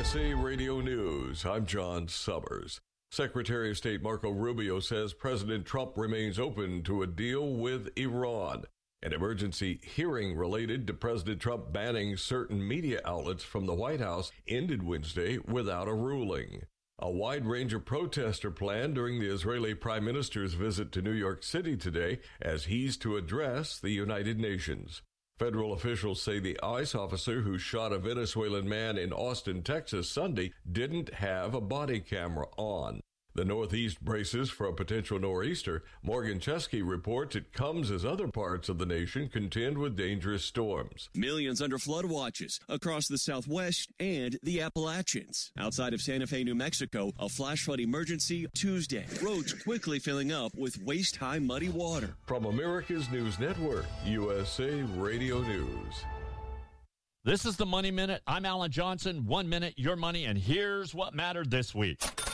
USA Radio News, I'm John Summers. Secretary of State Marco Rubio says President Trump remains open to a deal with Iran. An emergency hearing related to President Trump banning certain media outlets from the White House ended Wednesday without a ruling. A wide range of protests are planned during the Israeli Prime Minister's visit to New York City today as he's to address the United Nations. Federal officials say the ICE officer who shot a Venezuelan man in Austin, Texas Sunday didn't have a body camera on. The Northeast braces for a potential nor'easter. Morgan Chesky reports it comes as other parts of the nation contend with dangerous storms. Millions under flood watches across the Southwest and the Appalachians. Outside of Santa Fe, New Mexico, a flash flood emergency Tuesday. Roads quickly filling up with waist-high muddy water. From America's News Network, USA Radio News. This is the Money Minute. I'm Alan Johnson. 1 minute, your money, and here's what mattered this week.